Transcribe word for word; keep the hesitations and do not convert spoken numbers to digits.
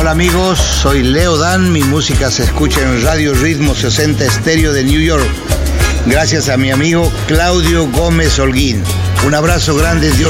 Hola amigos, soy Leo Dan, mi música se escucha en Radio Ritmo sesenta Estéreo de New York, gracias a mi amigo Claudio Gómez Holguín. Un abrazo grande, Dios